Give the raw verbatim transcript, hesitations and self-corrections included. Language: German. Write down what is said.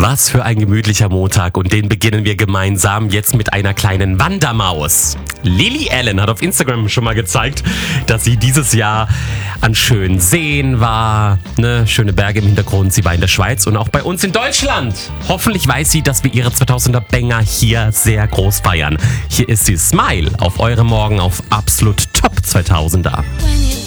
Was für ein gemütlicher Montag und den beginnen wir gemeinsam jetzt mit einer kleinen Wandermaus. Lily Allen hat auf Instagram schon mal gezeigt, dass sie dieses Jahr an schönen Seen war, ne, schöne Berge im Hintergrund. Sie war in der Schweiz und auch bei uns in Deutschland. Hoffentlich weiß sie, dass wir ihre zweitausender Banger hier sehr groß feiern. Hier ist sie, Smile, auf eurem Morgen auf Absolut Top zweitausender.